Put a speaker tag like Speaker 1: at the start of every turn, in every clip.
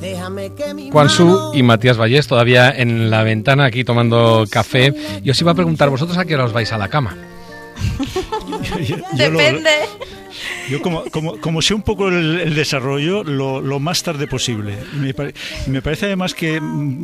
Speaker 1: Juan Su y Matías Vallés todavía en la ventana aquí tomando café. Y os iba a preguntar, ¿vosotros a qué hora os vais a la cama?
Speaker 2: Depende.
Speaker 3: Yo como sé un poco el desarrollo, lo más tarde posible. Me parece además que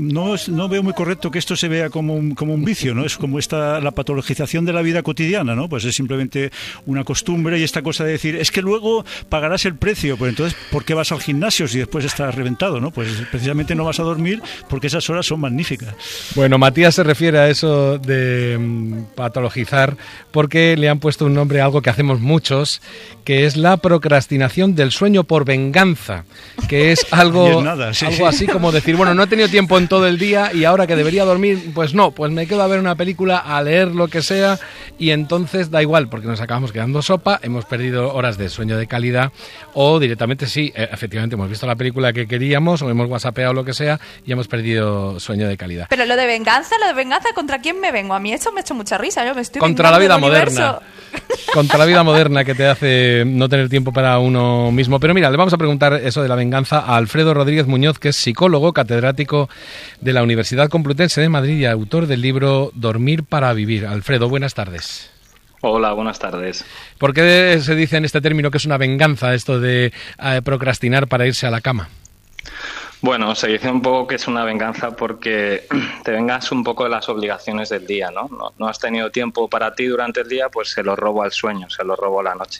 Speaker 3: no veo muy correcto que esto se vea como un vicio, ¿no? Es como la patologización de la vida cotidiana, ¿no? Pues es simplemente una costumbre y esta cosa de decir, es que luego pagarás el precio, pues entonces, ¿por qué vas al gimnasio si después estás reventado, ¿no? Pues precisamente no vas a dormir porque esas horas son magníficas.
Speaker 1: Bueno, Matías se refiere a eso de patologizar porque le han puesto un nombre a algo que hacemos muchos, que es la procrastinación del sueño por venganza, que es algo, algo así como decir, bueno, no he tenido tiempo en todo el día y ahora que debería dormir, pues no, pues me quedo a ver una película, a leer lo que sea y entonces da igual, porque nos acabamos quedando sopa, hemos perdido horas de sueño de calidad o directamente sí, efectivamente hemos visto la película que queríamos o hemos whatsappeado lo que sea y hemos perdido sueño de calidad.
Speaker 2: Pero lo de venganza, ¿contra quién me vengo? A mí eso me ha hecho mucha risa, yo me estoy
Speaker 1: contra la vida
Speaker 2: moderna.
Speaker 1: Contra la vida moderna que te hace no tener tiempo para uno mismo. Pero mira, le vamos a preguntar eso de la venganza a Alfredo Rodríguez Muñoz, que es psicólogo, catedrático de la Universidad Complutense de Madrid y autor del libro Dormir para vivir. Alfredo, buenas tardes.
Speaker 4: Hola, buenas tardes.
Speaker 1: ¿Por qué se dice en este término que es una venganza esto de procrastinar para irse a la cama?
Speaker 4: Bueno, se dice un poco que es una venganza porque te vengas un poco de las obligaciones del día, ¿no? No has tenido tiempo para ti durante el día, pues se lo robo al sueño, se lo robo a la noche.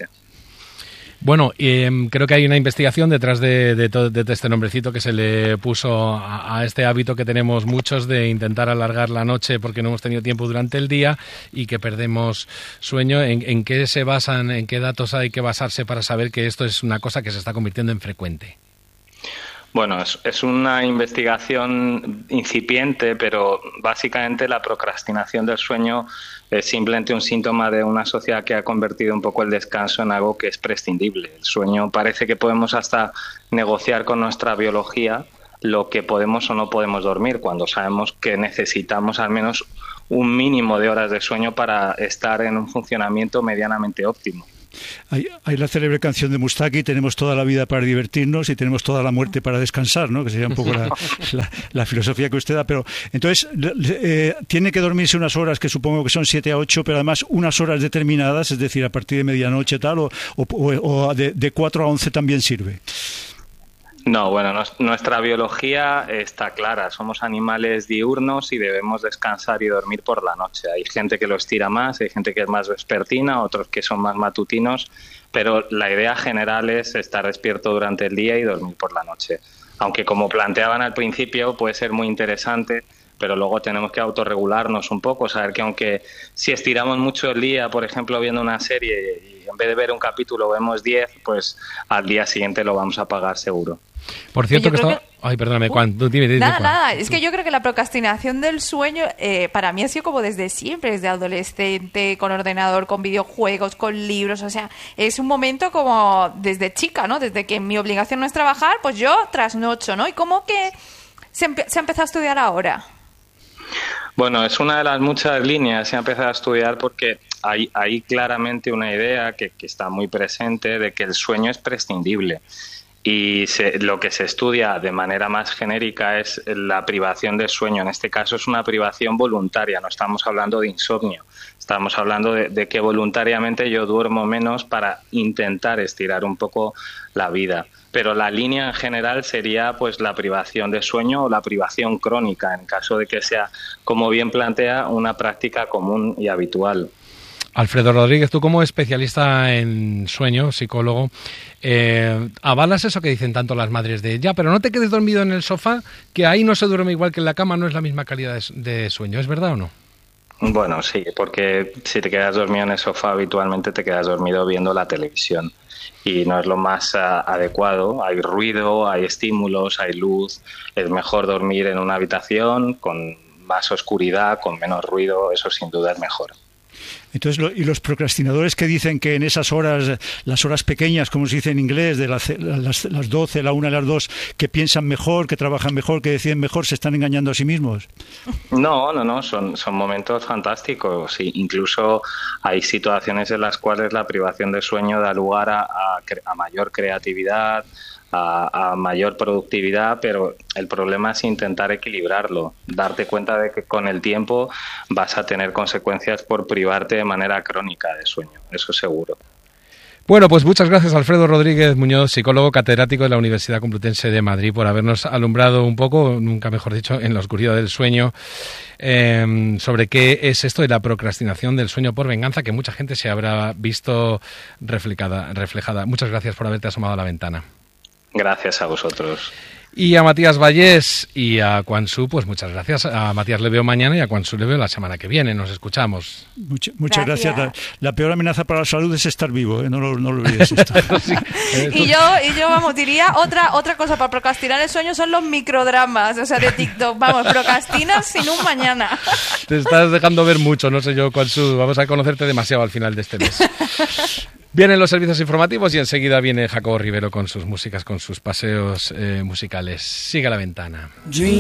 Speaker 1: Bueno, creo que hay una investigación detrás de este nombrecito que se le puso a este hábito que tenemos muchos de intentar alargar la noche porque no hemos tenido tiempo durante el día y que perdemos sueño. ¿En qué se basan, en qué datos hay que basarse para saber que esto es una cosa que se está convirtiendo en frecuente?
Speaker 4: Bueno, es una investigación incipiente, pero básicamente la procrastinación del sueño es simplemente un síntoma de una sociedad que ha convertido un poco el descanso en algo que es prescindible. El sueño parece que podemos hasta negociar con nuestra biología lo que podemos o no podemos dormir, cuando sabemos que necesitamos al menos un mínimo de horas de sueño para estar en un funcionamiento medianamente óptimo.
Speaker 3: Hay la célebre canción de Mustaki, tenemos toda la vida para divertirnos y tenemos toda la muerte para descansar, ¿no? Que sería un poco la filosofía que usted da. Pero entonces, tiene que dormirse unas horas que supongo que son 7 a 8, pero además unas horas determinadas, es decir, a partir de medianoche tal, o de 4 a 11 también sirve.
Speaker 4: No, bueno, nuestra biología está clara. Somos animales diurnos y debemos descansar y dormir por la noche. Hay gente que lo estira más, hay gente que es más vespertina, otros que son más matutinos, pero la idea general es estar despierto durante el día y dormir por la noche. Aunque, como planteaban al principio, puede ser muy interesante, pero luego tenemos que autorregularnos un poco, saber que aunque si estiramos mucho el día, por ejemplo, viendo una serie y en vez de ver un capítulo vemos 10, pues al día siguiente lo vamos a pagar seguro.
Speaker 1: Por cierto Ay, perdóname, Juan, tú dime.
Speaker 2: Nada, es que yo creo que la procrastinación del sueño para mí ha sido como desde siempre, desde adolescente, con ordenador, con videojuegos, con libros, o sea, es un momento como desde chica, ¿no? Desde que mi obligación no es trabajar, pues yo trasnocho, ¿no? Y como que se ha empezado a estudiar ahora.
Speaker 4: Bueno, es una de las muchas líneas que ha empezado a estudiar porque hay claramente una idea que está muy presente de que el sueño es prescindible. Y lo que se estudia de manera más genérica es la privación del sueño. En este caso es una privación voluntaria, no estamos hablando de insomnio. Estamos hablando de que voluntariamente yo duermo menos para intentar estirar un poco la vida. Pero la línea en general sería pues la privación de sueño o la privación crónica, en caso de que sea, como bien plantea, una práctica común y habitual.
Speaker 1: Alfredo Rodríguez, tú como especialista en sueño, psicólogo, ¿avalas eso que dicen tanto las madres de ya, pero no te quedes dormido en el sofá, que ahí no se duerme igual que en la cama, no es la misma calidad de sueño? ¿Es verdad o no?
Speaker 4: Bueno, sí, porque si te quedas dormido en el sofá habitualmente te quedas dormido viendo la televisión y no es lo más adecuado. Hay ruido, hay estímulos, hay luz. Es mejor dormir en una habitación con más oscuridad, con menos ruido, eso sin duda es mejor.
Speaker 3: Entonces, y los procrastinadores que dicen que en esas horas, las horas pequeñas, como se dice en inglés, de las 12, la 1 y las 2, que piensan mejor, que trabajan mejor, que deciden mejor, ¿se están engañando a sí mismos?
Speaker 4: No, son momentos fantásticos. Sí, incluso hay situaciones en las cuales la privación de sueño da lugar a mayor creatividad, a mayor productividad, pero el problema es intentar equilibrarlo, darte cuenta de que con el tiempo vas a tener consecuencias por privarte de manera crónica de sueño, eso seguro.
Speaker 1: Bueno, pues muchas gracias Alfredo Rodríguez Muñoz, psicólogo catedrático de la Universidad Complutense de Madrid, por habernos alumbrado un poco, nunca mejor dicho, en la oscuridad del sueño, sobre qué es esto de la procrastinación del sueño por venganza, que mucha gente se habrá visto reflejada. Muchas gracias por haberte asomado a la ventana.
Speaker 4: Gracias a vosotros.
Speaker 1: Y a Matías Vallés y a Quan Su, pues muchas gracias. A Matías le veo mañana y a Quan Su le veo la semana que viene. Nos escuchamos.
Speaker 3: Muchas gracias. La peor amenaza para la salud es estar vivo, ¿eh? No lo olvides esto.
Speaker 2: Sí. Y yo, vamos, diría otra cosa para procrastinar el sueño son los microdramas, o sea, de TikTok. Vamos, procrastinas sin un mañana.
Speaker 1: Te estás dejando ver mucho, no sé yo, Quan Su. Vamos a conocerte demasiado al final de este mes. Vienen los servicios informativos y enseguida viene Jacobo Rivero con sus músicas, con sus paseos musicales. Sigue a la ventana.